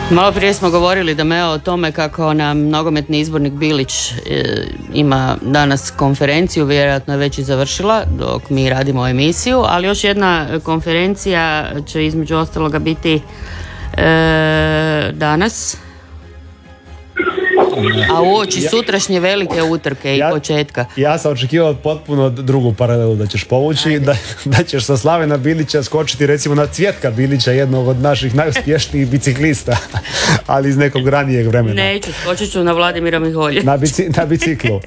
Malo prije smo govorili da me o tome kako nam nogometni izbornik Bilić ima danas konferenciju, vjerojatno je već i završila dok mi radimo emisiju, ali još jedna konferencija će između ostaloga biti danas, a uoči sutrašnje velike utrke i početka. Ja sam očekivao potpuno drugu paralelu da ćeš povući, da ćeš sa Slavena Bilića skočiti recimo na Cvjetka Bilića, jednog od naših najuspješnijih biciklista, ali iz nekog ranijeg vremena. Neću, skočit ću na Vladimira Miholja. Na biciklu.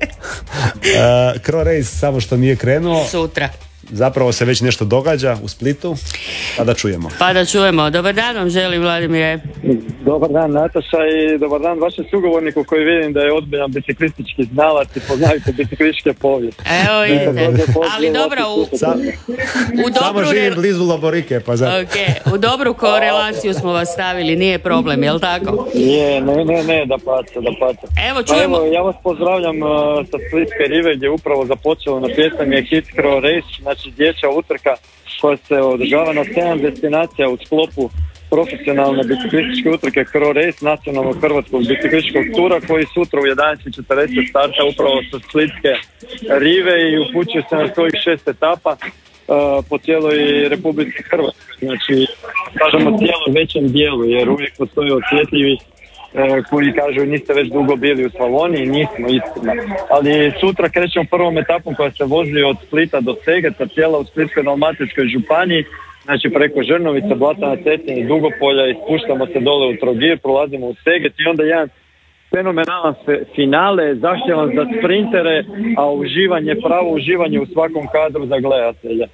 Cro Race samo što nije krenuo. Sutra. Zapravo se već nešto događa u Splitu, pa da čujemo. Dobar dan vam želim, Vladimire. Dobar dan, Nataša, i dobar dan vašem sugovorniku koji vidim da je ozbiljan biciklistički znalac i poznajte biciklističke povijesti. Evo idete, ali dobro, samo živim blizu Laborike, pa zato. Okay. U dobru korelaciju smo vas stavili, nije problem, jel tako? Ne, da pace. Evo čujemo. Pa ja vas pozdravljam sa Splitske rive gdje je upravo započelo na pjesami Hit Cro Race, znači dječja utrka koja se održava na 7 destinacija u sklopu profesionalne biciklističke utrke Cro Race, nacionalnog hrvatskog biciklističkog tura, koji sutra u 11:40 starta upravo sa Splitske rive i upućuje se na svojih 6 etapa po cijeloj Republici Hrvatskoj. Znači, kažemo cijelom većem dijelu, jer uvijek postoje osjetljivi koji kažu niste već dugo bili u Slavoniji, nismo, istina. Ali sutra krećemo prvom etapom koja se vozi od Splita do Segeta, cijela u Splitsko-dalmatinskoj županiji, znači preko Žrnovica, Blatana, Cetinja, Dugopolja i spuštamo se dole u Trogir, prolazimo u Seget i onda jedan fenomenalan finale, zahtjevan za sprintere, a pravo uživanje u svakom kadru za gledatelje.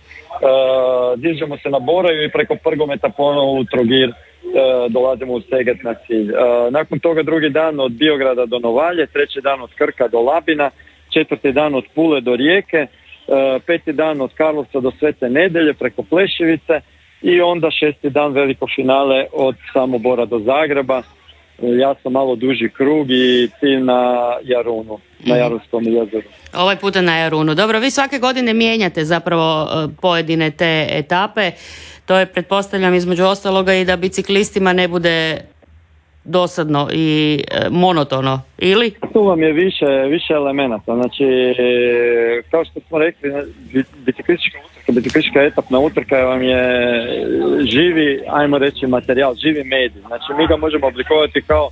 Dižemo se na Boraju i preko Prgometa ponovo u Trogir dolazimo u Seget na cilj. Nakon toga drugi dan od Biograda do Novalje, treći dan od Krka do Labina, četvrti dan od Pule do Rijeke, peti dan od Karlovca do Svete Nedelje preko Plešivice i onda šesti dan veliko finale od Samobora do Zagreba. Ja sam malo duži krug i cilj na Jarunu, na Jarunskom jezeru. Ovaj puta na Jarunu. Dobro, vi svake godine mijenjate zapravo pojedine te etape. To je, pretpostavljam, između ostaloga i da biciklistima ne bude dosadno i monotono, ili? Tu vam je više elemenata. Znači, kao što smo rekli, biciklistička etapna utrka vam je živi, ajmo reći, materijal, živi medij. Znači, mi ga možemo oblikovati kao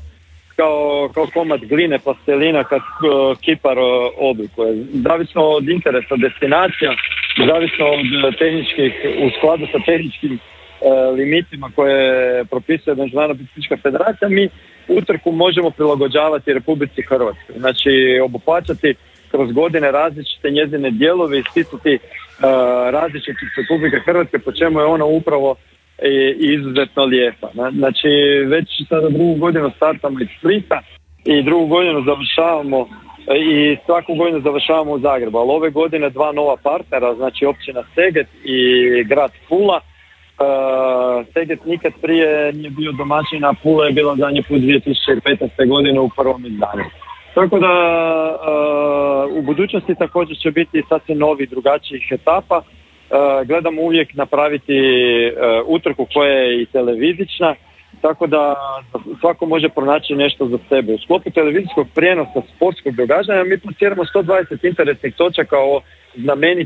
komad gline, plastelina kad kipar oblikuje. Zavisno od interesa destinacija, zavisno od tehničkih, u skladu sa tehničkim limitima koje propisuje Međunarodna biciklistička federacija, mi utrku možemo prilagođavati Republici Hrvatskoj. Znači, obuhvaćati kroz godine različite njezine dijelove, isticati različitost Republike Hrvatske, po čemu je ona upravo i izuzetno lijepa. Znači, već sada drugu godinu startamo iz Splita i drugu godinu završavamo i svaku godinu završavamo u Zagrebu, ali ove godine dva nova partnera, znači općina Seget i grad Pula. Seget nikad prije nije bio domaćin, a Pula je bila zadnji put 2015. godine u prvom izdanju. Tako da u budućnosti također će biti sasvim novi, drugačijih etapa. Gledamo uvijek napraviti utrku koja je i televizična, tako da svako može pronaći nešto za sebe. U sklopu televizijskog prijenosa sportskog događanja mi plasiramo 120 interesnih točaka o znamenitostima